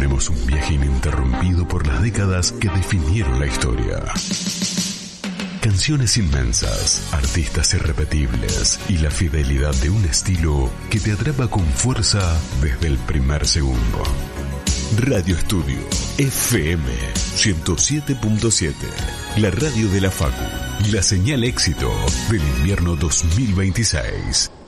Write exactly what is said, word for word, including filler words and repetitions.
proponemos un viaje ininterrumpido por las décadas que definieron la historia. Canciones inmensas, artistas irrepetibles y la fidelidad de un estilo que te atrapa con fuerza desde el primer segundo. Radio Estudio F M ciento siete punto siete, la radio de la Facu, la señal éxito del invierno dos mil veintiséis.